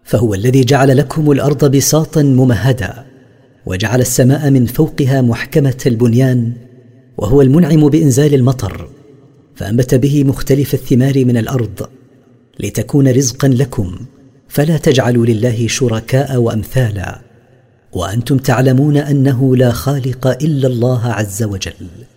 فهو الذي جعل لكم الأرض بساطا ممهدا، وجعل السماء من فوقها محكمة البنيان، وهو المنعم بإنزال المطر، فأنبت به مختلف الثمار من الأرض لتكون رزقا لكم، فلا تجعلوا لله شركاء وأمثالا، وأنتم تعلمون أنه لا خالق إلا الله عز وجل.